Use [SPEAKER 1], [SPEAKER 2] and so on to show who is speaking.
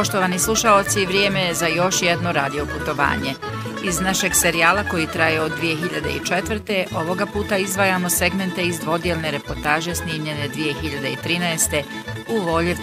[SPEAKER 1] Poštovani slušaoci, vrijeme je za još jedno radio putovanje. Iz našeg serijala koji traje od 2004. ovoga puta izdvajamo segmente iz dvodjelne reportaže snimljene 2013. u Voljevcu